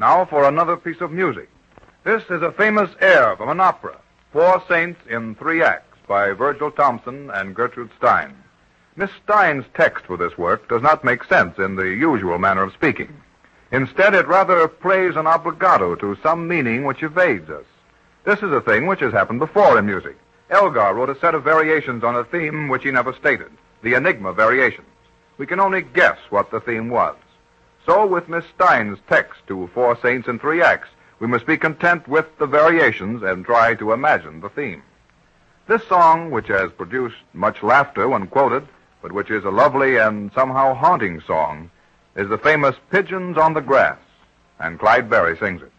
Now for another piece of music. This is a famous air from an opera, Four Saints in Three Acts, by Virgil Thomson and Gertrude Stein. Miss Stein's text for this work does not make sense in the usual manner of speaking. Instead, it rather plays an obbligato to some meaning which evades us. This is a thing which has happened before in music. Elgar wrote a set of variations on a theme which he never stated, the Enigma variations. We can only guess what the theme was. So with Miss Stein's text to Four Saints in Three Acts, we must be content with the variations and try to imagine the theme. This song, which has produced much laughter when quoted, but which is a lovely and somehow haunting song, is the famous Pigeons on the Grass, and Clyde Berry sings it.